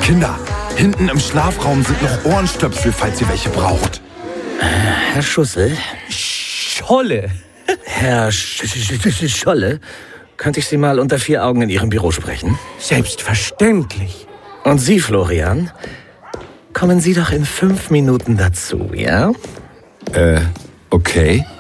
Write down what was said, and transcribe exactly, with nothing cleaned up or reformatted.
Kinder, hinten im Schlafraum sind noch Ohrenstöpsel, falls ihr welche braucht. Herr Schussel? Scholle. Herr Sch Sch Scholle, könnte ich Sie mal unter vier Augen in Ihrem Büro sprechen? Selbstverständlich. Und Sie, Florian? Kommen Sie doch in fünf Minuten dazu, ja? Äh, okay.